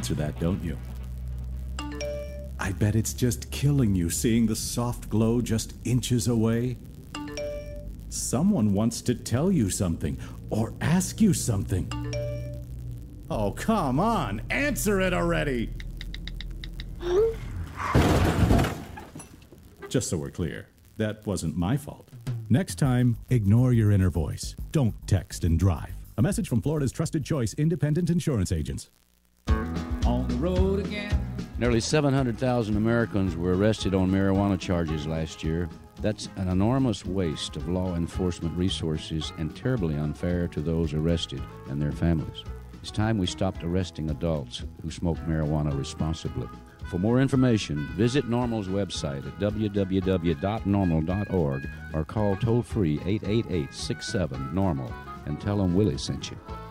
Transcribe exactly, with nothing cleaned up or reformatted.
answer that, don't you? I bet it's just killing you seeing the soft glow just inches away. Someone wants to tell you something or ask you something. Oh, come on, answer it already! Just so we're clear, that wasn't my fault. Next time, ignore your inner voice. Don't text and drive. A message from Florida's trusted choice independent insurance agents. On the road again. Nearly seven hundred thousand Americans were arrested on marijuana charges last year. That's an enormous waste of law enforcement resources and terribly unfair to those arrested and their families. It's time we stopped arresting adults who smoke marijuana responsibly. For more information, visit NORML's website at w w w dot normal dot org or call toll-free eight eight eight, six seven, normal and tell them Willie sent you.